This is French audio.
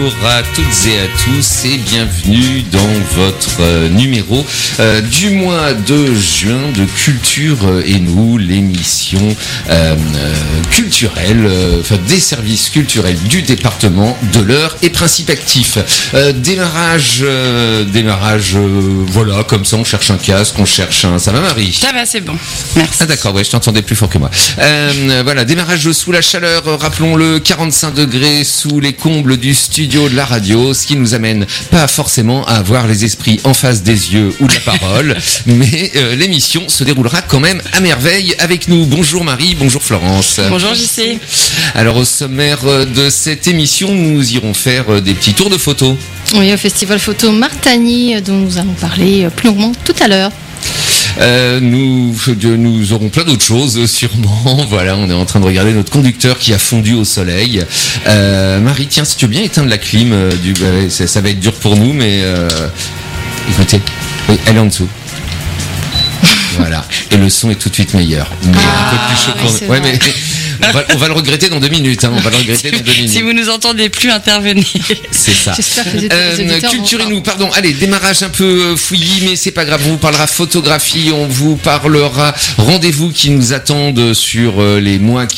Bonjour à toutes et à tous et bienvenue dans votre numéro du mois de juin de Culture et nous, l'émission culturelle, des services culturels du département de l'Eure et Principe actif. Démarrage, voilà, comme ça on cherche un casque, on cherche un... Ça va Marie ? Ça va, c'est bon. Merci. Ah d'accord, ouais, je t'entendais plus fort que moi. Voilà, démarrage sous la chaleur, rappelons-le, 45 degrés sous les combles du studio de la radio, ce qui nous amène pas forcément à avoir les esprits en face des yeux ou de la parole, mais l'émission se déroulera quand même à merveille avec nous. Bonjour Marie, bonjour Florence. Bonjour JC. Alors au sommaire de cette émission, nous irons faire des petits tours de photos. Oui, au festival photo Martani, dont nous allons parler plus longuement tout à l'heure. Nous aurons plein d'autres choses sûrement. Voilà, on est en train de regarder notre conducteur qui a fondu au soleil. Marie, tiens, si tu veux bien éteindre la clim, ça va être dur pour nous, mais écoutez, oui, elle est en dessous. Voilà, et le son est tout de suite meilleur. Mais un peu plus chaud. Ouais, mais on va le regretter dans 2 minutes. On va le regretter dans 2 minutes. Si vous nous entendez plus, intervenez. C'est ça. J'espère que les auditeurs culturez-nous, pardon. Allez, démarrage un peu fouillis, mais c'est pas grave. On vous parlera photographie, on vous parlera rendez-vous qui nous attendent sur les mois qui